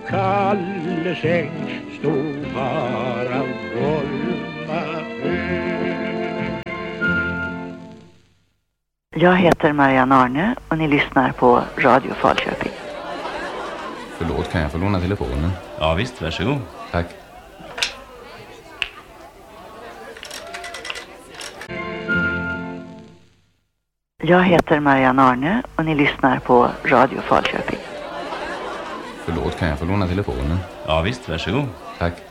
Kallesäng stod Harald Volma. Jag heter Marianne Arne och ni lyssnar på Radio Falköping. Förlåt, kan jag få låna telefonen? Ja visst, varsågod. Tack. Jag heter Marianne Arne och ni lyssnar på Radio Falköping. Förlåt, kan jag få låna telefonen? Ja visst, varsågod. Tack.